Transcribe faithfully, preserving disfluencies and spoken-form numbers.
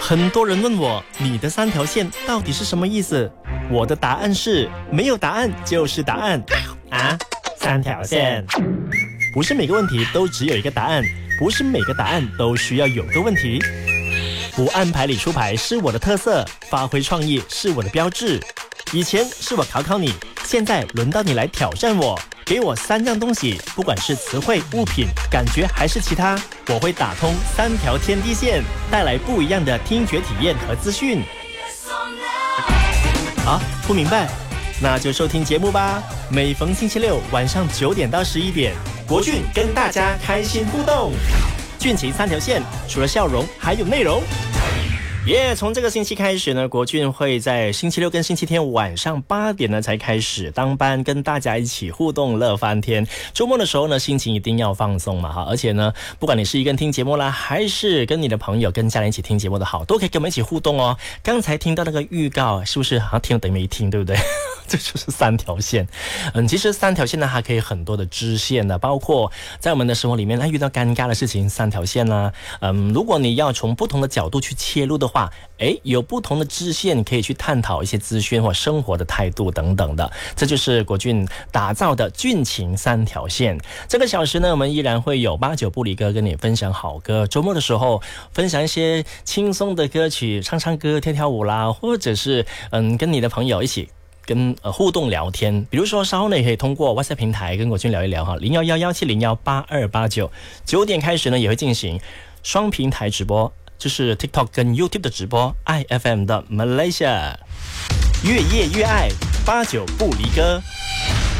很多人问我，你的三条线到底是什么意思？我的答案是，没有答案就是答案啊！三条线，不是每个问题都只有一个答案，不是每个答案都需要有个问题。不按牌理出牌是我的特色，发挥创意是我的标志。以前是我考考你，现在轮到你来挑战我。给我三样东西，不管是词汇、物品、感觉还是其他，我会打通三条天地线，带来不一样的听觉体验和资讯。啊，不明白？那就收听节目吧。每逢星期六晚上九点到十一点，国俊跟大家开心互动。俊情三条线，除了笑容，还有内容。耶、yeah, 从这个星期开始呢，国俊会在星期六跟星期天晚上八点呢才开始当班，跟大家一起互动乐翻天。周末的时候呢，心情一定要放松嘛哈，而且呢，不管你是一个人听节目啦，还是跟你的朋友、跟家人一起听节目的好，都可以跟我们一起互动哦。刚才听到那个预告，是不是好像听了等于没听，对不对？这就是三条线。嗯，其实三条线呢，还可以很多的支线呢，包括在我们的生活里面，遇到尴尬的事情，三条线啦。嗯，如果你要从不同的角度去切入的话，诶，有不同的支线可以去探讨一些资讯或生活的态度等等的，这就是国俊打造的俊情三条线。这个小时呢，我们依然会有八九不离歌跟你分享好歌，周末的时候分享一些轻松的歌曲，唱唱歌、跳跳舞啦，或者是嗯跟你的朋友一起跟呃互动聊天，比如说稍后呢也可以通过 WhatsApp 平台跟国俊聊一聊哈，零幺幺幺七零幺八二八九，九点开始呢也会进行双平台直播。就是 TikTok 跟 YouTube 的直播 ，I F M 的 Malaysia， 越夜越爱，八九不离歌。